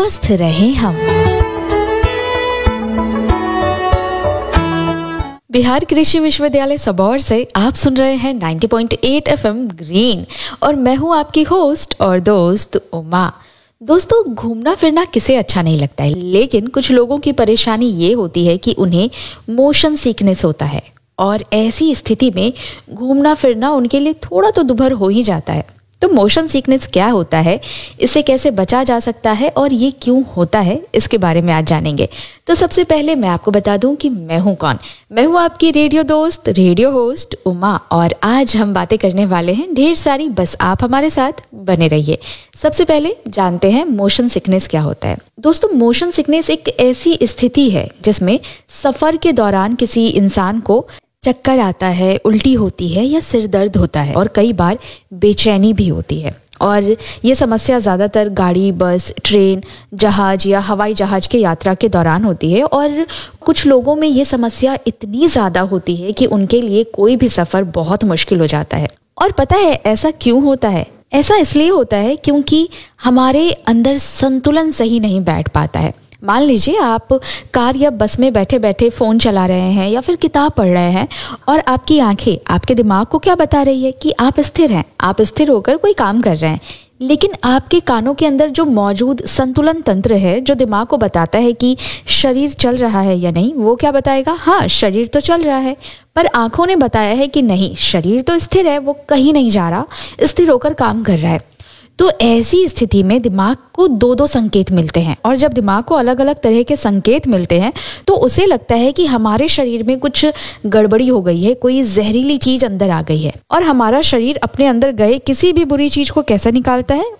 स्वस्थ रहें हम। बिहार कृषि विश्वविद्यालय सबौर से आप सुन रहे हैं 90.8 FM ग्रीन और मैं हूं आपकी होस्ट और दोस्त उमा। दोस्तों, घूमना फिरना किसे अच्छा नहीं लगता है, लेकिन कुछ लोगों की परेशानी ये होती है कि उन्हें मोशन सिकनेस होता है और ऐसी स्थिति में घूमना फिरना उनके लिए थोड़ा तो दुभर हो ही जाता है। तो मोशन सिकनेस क्या होता है, इससे कैसे बचा जा सकता है और ये क्यों होता है, इसके बारे में आज जानेंगे। तो सबसे पहले मैं आपको बता दूं कि मैं हूं कौन। मैं हूं आपकी रेडियो दोस्त, रेडियो होस्ट उमा, और आज हम बातें करने वाले हैं ढेर सारी। बस आप हमारे साथ बने रहिए। सबसे पहले जानते हैं मोशन सिकनेस क्या होता है। दोस्तों, मोशन सिकनेस एक ऐसी स्थिति है जिसमें सफर के दौरान किसी इंसान को चक्कर आता है, उल्टी होती है या सिर दर्द होता है और कई बार बेचैनी भी होती है। और ये समस्या ज़्यादातर गाड़ी, बस, ट्रेन, जहाज या हवाई जहाज के यात्रा के दौरान होती है। और कुछ लोगों में ये समस्या इतनी ज़्यादा होती है कि उनके लिए कोई भी सफ़र बहुत मुश्किल हो जाता है। और पता है ऐसा क्यों होता है? ऐसा इसलिए होता है क्योंकि हमारे अंदर संतुलन सही नहीं बैठ पाता है। मान लीजिए आप कार या बस में बैठे बैठे फ़ोन चला रहे हैं या फिर किताब पढ़ रहे हैं और आपकी आंखें आपके दिमाग को क्या बता रही है कि आप स्थिर हैं, आप स्थिर होकर कोई काम कर रहे हैं। लेकिन आपके कानों के अंदर जो मौजूद संतुलन तंत्र है, जो दिमाग को बताता है कि शरीर चल रहा है या नहीं, वो क्या बताएगा? हाँ, शरीर तो चल रहा है। पर आंखों ने बताया है कि नहीं, शरीर तो स्थिर है, वो कहीं नहीं जा रहा, स्थिर होकर काम कर रहा है। तो ऐसी स्थिति में दिमाग को दो संकेत मिलते हैं, और जब दिमाग को अलग अलग तरह के संकेत मिलते हैं तो उसे लगता है कि हमारे शरीर में कुछ गड़बड़ी हो गई है, कोई जहरीली चीज अंदर आ गई है। और हमारा शरीर अपने अंदर गए किसी भी बुरी चीज को कैसे निकालता है?